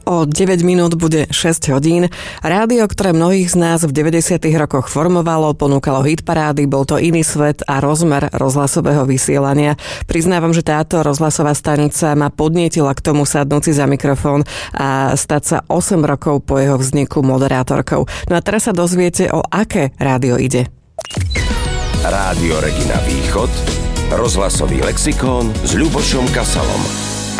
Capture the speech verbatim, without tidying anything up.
O deväť minút bude šesť hodín. Rádio, ktoré mnohých z nás v deväťdesiatych rokoch formovalo, ponúkalo hitparády, bol to iný svet a rozmer rozhlasového vysielania. Priznávam, že táto rozhlasová stanica ma podnietila k tomu sadnúť si za mikrofón a stať sa osem rokov po jeho vzniku moderátorkou. No a teraz sa dozviete, o aké rádio ide. Rádio Regina Východ, rozhlasový lexikón s Ľubošom Kasalom.